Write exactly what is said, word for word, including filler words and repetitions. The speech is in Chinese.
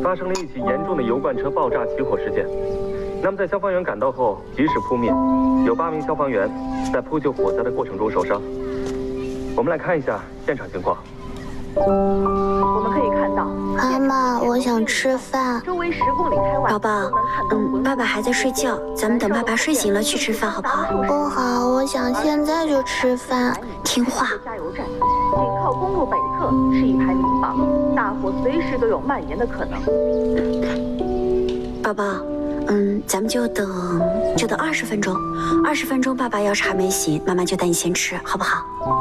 发生了一起严重的油罐车爆炸起火事件。那么在消防员赶到后，及时扑灭，有八名消防员在扑救火灾的过程中受伤。我们来看一下现场情况。 我们可以看到， 妈妈，我想吃饭。 周围十公里开外， 宝宝，嗯，爸爸还在睡觉，咱们等爸爸睡醒了去吃饭，好不好？ 不好，我想现在就吃饭。 听话。 加油站紧靠公路北侧是一排民房，大火随时都有蔓延的可能。 宝宝，嗯，咱们就等，就等二十分钟，二十分钟，爸爸要是还没醒，妈妈就带你先吃，好不好？